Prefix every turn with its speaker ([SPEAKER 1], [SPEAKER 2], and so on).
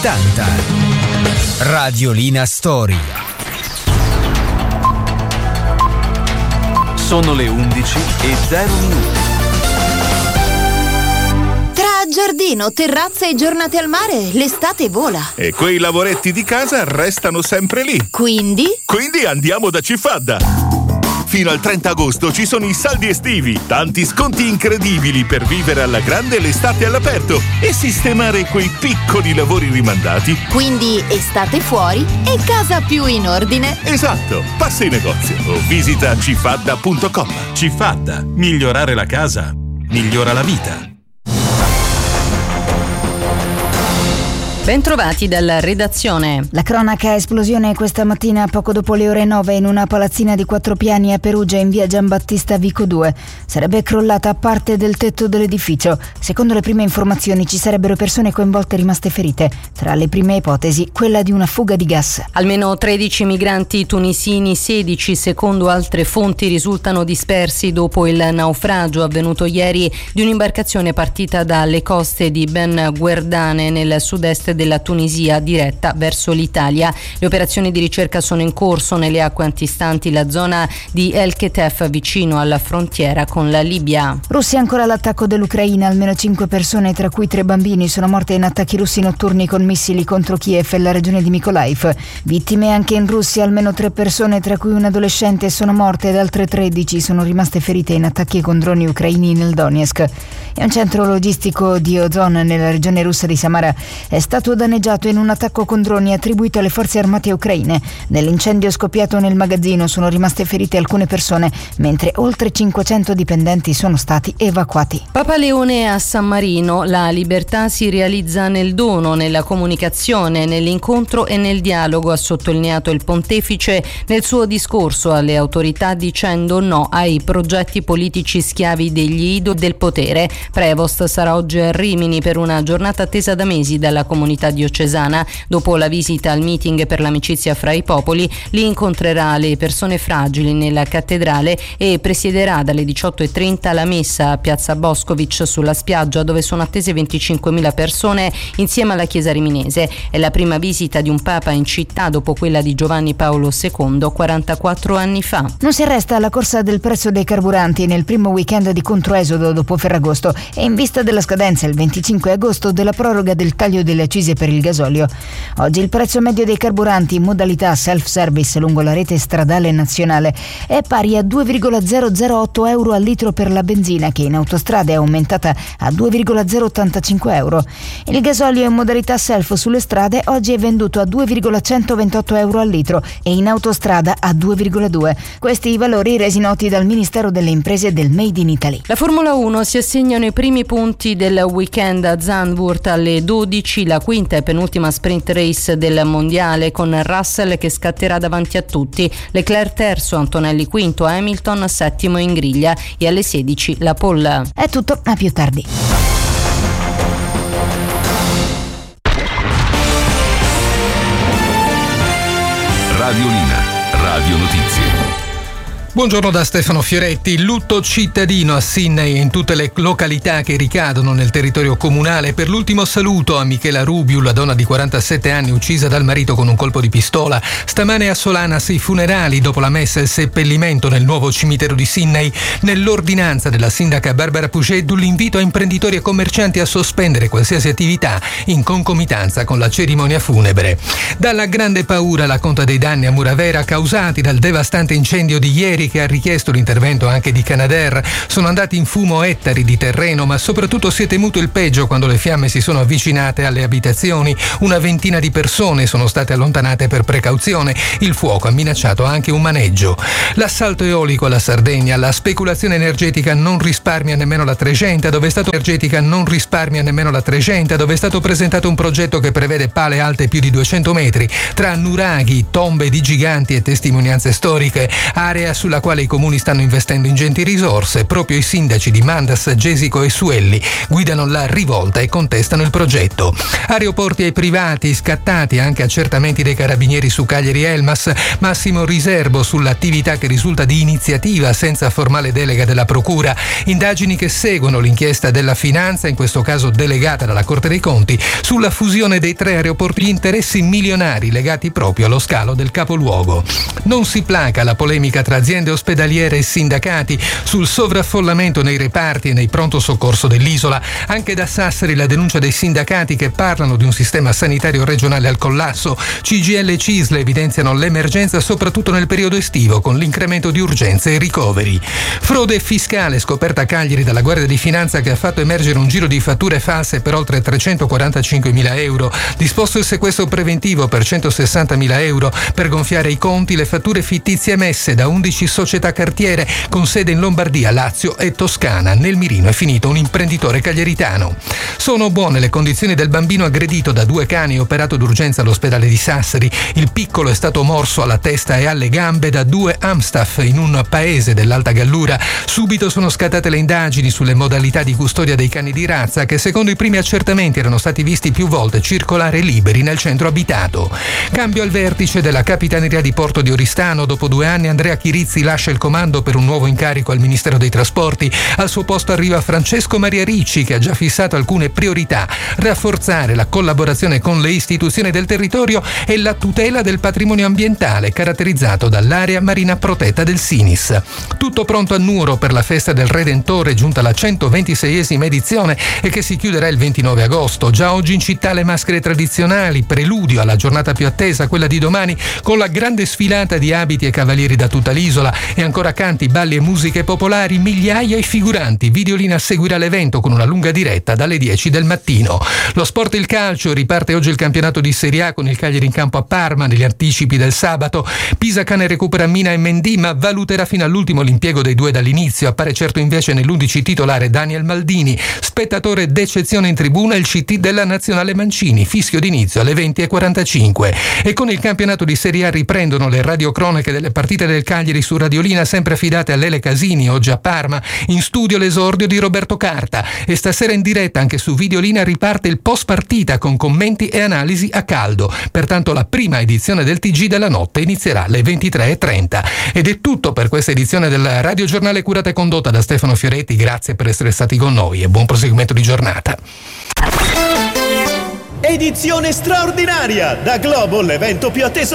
[SPEAKER 1] 80. Radiolina Storia.
[SPEAKER 2] Sono le 11:00.
[SPEAKER 3] Tra giardino, terrazza e giornate al mare, l'estate vola.
[SPEAKER 4] E quei lavoretti di casa restano sempre lì.
[SPEAKER 3] Quindi
[SPEAKER 4] Andiamo da Cifadda. Fino al 30 agosto ci sono i saldi estivi, tanti sconti incredibili per vivere alla grande l'estate all'aperto e sistemare quei piccoli lavori rimandati.
[SPEAKER 3] Quindi estate fuori e casa più in ordine.
[SPEAKER 4] Esatto, passa in negozio o visita cifadda.com.
[SPEAKER 5] Cifadda, migliorare la casa, migliora la vita.
[SPEAKER 6] Bentrovati dalla redazione.
[SPEAKER 7] La cronaca: esplosione questa mattina poco dopo le ore 9 in una palazzina di 4 piani a Perugia in via Giambattista Vico 2. Sarebbe crollata parte del tetto dell'edificio. Secondo le prime informazioni ci sarebbero persone coinvolte rimaste ferite. Tra le prime ipotesi quella di una fuga di gas.
[SPEAKER 6] Almeno 13 migranti tunisini, 16 secondo altre fonti risultano dispersi dopo il naufragio avvenuto ieri di un'imbarcazione partita dalle coste di Ben Guerdane nel sud-est della Tunisia diretta verso l'Italia. Le operazioni di ricerca sono in corso nelle acque antistanti la zona di El Ketef vicino alla frontiera con la Libia.
[SPEAKER 7] Russia ancora all'attacco dell'Ucraina. Almeno 5 persone, tra cui 3 bambini, sono morte in attacchi russi notturni con missili contro Kiev e la regione di Mykolaiv. Vittime anche in Russia. Almeno 3 persone, tra cui un adolescente, sono morte ed altre 13 sono rimaste ferite in attacchi con droni ucraini nel Donetsk. E un centro logistico di Ozon nella regione russa di Samara è stato danneggiato in un attacco con droni attribuito alle forze armate ucraine. Nell'incendio scoppiato nel magazzino sono rimaste ferite alcune persone, mentre oltre 500 dipendenti sono stati evacuati.
[SPEAKER 6] Papa Leone a San Marino: la libertà si realizza nel dono, nella comunicazione, nell'incontro e nel dialogo, ha sottolineato il pontefice nel suo discorso alle autorità, dicendo no ai progetti politici schiavi degli idoli del potere. Prevost sarà oggi a Rimini per una giornata attesa da mesi dalla comunità diocesana. Dopo la visita al meeting per l'amicizia fra i popoli, lì incontrerà le persone fragili nella cattedrale e presiederà dalle 18:30 la messa a Piazza Boscovic sulla spiaggia, dove sono attese 25.000 persone insieme alla chiesa riminese. È la prima visita di un papa in città dopo quella di Giovanni Paolo II 44 anni fa.
[SPEAKER 7] Non si arresta la corsa del prezzo dei carburanti nel primo weekend di controesodo dopo Ferragosto e in vista della scadenza il 25 agosto della proroga del taglio delle accise per il gasolio. Oggi il prezzo medio dei carburanti in modalità self-service lungo la rete stradale nazionale è pari a 2,008 euro al litro per la benzina, che in autostrada è aumentata a 2,085 euro. Il gasolio in modalità self sulle strade oggi è venduto a 2,128 euro al litro e in autostrada a 2,2. Questi i valori resi noti dal Ministero delle Imprese del Made in Italy.
[SPEAKER 6] La Formula 1 si assegnano i primi punti del weekend a Zandvoort alle 12, la quinta e penultima sprint race del mondiale, con Russell che scatterà davanti a tutti, Leclerc terzo, Antonelli quinto, Hamilton settimo in griglia, e alle 16 la pole.
[SPEAKER 7] È tutto, a più tardi.
[SPEAKER 2] Radiolina, Radio Notizie.
[SPEAKER 8] Buongiorno da Stefano Fioretti. Lutto cittadino a Sydney e in tutte le località che ricadono nel territorio comunale per l'ultimo saluto a Michela Rubiu, la donna di 47 anni uccisa dal marito con un colpo di pistola. Stamane a Solanas i funerali, dopo la messa e il seppellimento nel nuovo cimitero di Sydney. Nell'ordinanza della sindaca Barbara Puceddu l'invito a imprenditori e commercianti a sospendere qualsiasi attività in concomitanza con la cerimonia funebre. Dalla grande paura la conta dei danni a Muravera causati dal devastante incendio di ieri, che ha richiesto l'intervento anche di Canadair. Sono andati in fumo ettari di terreno, ma soprattutto si è temuto il peggio quando le fiamme si sono avvicinate alle abitazioni. Una ventina di persone sono state allontanate per precauzione. Il fuoco ha minacciato anche un maneggio. L'assalto eolico alla Sardegna, la speculazione energetica non risparmia nemmeno la Trecenta, dove è stato presentato un progetto che prevede pale alte più di 200 metri, tra nuraghi, tombe di giganti e testimonianze storiche, area sulle sulla quale i comuni stanno investendo ingenti risorse. Proprio i sindaci di Mandas, Gesico e Suelli guidano la rivolta e contestano il progetto. Aeroporti ai privati, scattati anche accertamenti dei carabinieri su Cagliari Elmas, massimo riservo sull'attività che risulta di iniziativa senza formale delega della Procura, indagini che seguono l'inchiesta della Finanza, in questo caso delegata dalla Corte dei Conti, sulla fusione dei 3 aeroporti, gli interessi milionari legati proprio allo scalo del capoluogo. Non si placa la polemica tra aziende ospedaliere e sindacati sul sovraffollamento nei reparti e nei pronto soccorso dell'isola. Anche da Sassari la denuncia dei sindacati che parlano di un sistema sanitario regionale al collasso. CGIL e CISL evidenziano l'emergenza soprattutto nel periodo estivo, con l'incremento di urgenze e ricoveri. Frode fiscale scoperta a Cagliari dalla Guardia di Finanza, che ha fatto emergere un giro di fatture false per oltre 345.000 euro. Disposto il sequestro preventivo per 160.000 euro per gonfiare i conti. Le fatture fittizie emesse da 11 società cartiere con sede in Lombardia, Lazio e Toscana. Nel mirino è finito un imprenditore cagliaritano. Sono buone le condizioni del bambino aggredito da 2 cani operato d'urgenza all'ospedale di Sassari. Il piccolo è stato morso alla testa e alle gambe da 2 Amstaff in un paese dell'Alta Gallura. Subito sono scattate le indagini sulle modalità di custodia dei cani di razza che, secondo i primi accertamenti, erano stati visti più volte circolare liberi nel centro abitato. Cambio al vertice della Capitaneria di Porto di Oristano. Dopo 2 anni Andrea Chirizzi lascia il comando per un nuovo incarico al Ministero dei Trasporti. Al suo posto arriva Francesco Maria Ricci, che ha già fissato alcune priorità: rafforzare la collaborazione con le istituzioni del territorio e la tutela del patrimonio ambientale, caratterizzato dall'area marina protetta del Sinis. Tutto pronto a Nuoro per la festa del Redentore, giunta la 126esima edizione e che si chiuderà il 29 agosto. Già oggi in città le maschere tradizionali, preludio alla giornata più attesa, quella di domani, con la grande sfilata di abiti e cavalieri da tutta l'isola, e ancora canti, balli e musiche popolari, migliaia i figuranti. Videolina seguirà l'evento con una lunga diretta dalle 10 del mattino. Lo sport e il calcio: riparte oggi il campionato di Serie A con il Cagliari in campo a Parma negli anticipi del sabato. Pisacane recupera Mina e Mendy, ma valuterà fino all'ultimo l'impiego dei 2 dall'inizio. Appare certo invece nell'11 titolare Daniel Maldini. Spettatore d'eccezione in tribuna il CT della Nazionale Mancini, fischio d'inizio alle 20:45. E con il campionato di Serie A riprendono le radiocronache delle partite del Cagliari su Radiolina, sempre affidate a Lele Casini, oggi a Parma. In studio l'esordio di Roberto Carta, e stasera in diretta anche su Videolina riparte il post partita con commenti e analisi a caldo. Pertanto la prima edizione del TG della notte inizierà alle 23:30. Ed è tutto per questa edizione del Radio Giornale, curata e condotta da Stefano Fioretti. Grazie per essere stati con noi e buon proseguimento di giornata.
[SPEAKER 9] Edizione straordinaria da Globo, l'evento più atteso